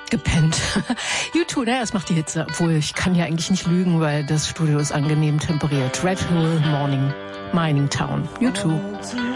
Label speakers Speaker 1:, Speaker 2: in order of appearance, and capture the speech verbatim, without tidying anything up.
Speaker 1: Gepennt. U zwei, naja, es macht die Hitze. Obwohl, ich kann ja eigentlich nicht lügen, weil das Studio ist angenehm temperiert. Red Hill Morning, Mining Town. U zwei.